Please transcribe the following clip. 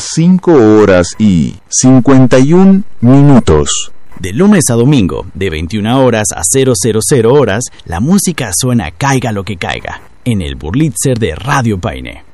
5 horas y 51 minutos. De lunes a domingo, de 21 horas a 000 horas, la música suena caiga lo que caiga, en el Burlitzer de Radio Paine.